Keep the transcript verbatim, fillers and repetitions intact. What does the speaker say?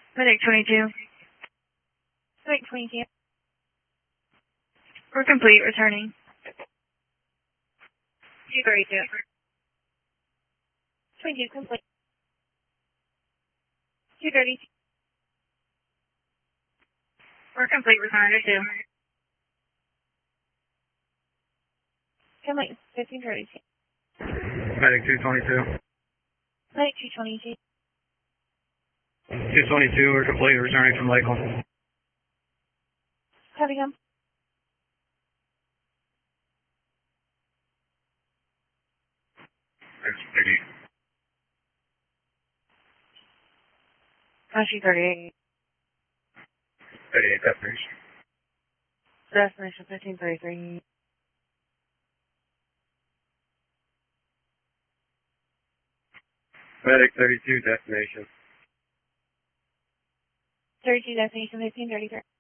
Medic twenty-two. Medic twenty-two. We're complete, returning. two thirty-two. twenty-two complete. two thirty-two. We're complete, return to two. Complete, fifteen thirty-two. Medic two twenty-two. Medic two twenty-two. two twenty-two, we're complete, returning from Lakeland. Copy, come. thirty-eight. Country thirty-eight. thirty-eight, destination. Destination fifteen thirty-three. Medic thirty-two, destination. thirty-two destination, fifteen thirty-three.